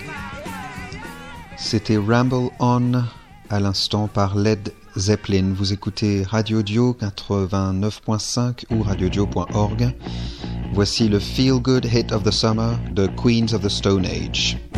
C'était Ramble On à l'instant par Led Zeppelin. Vous écoutez Radio Dio 89.5 ou radiodio.org. Voici le Feel Good Hit of the Summer de Queens of the Stone Age.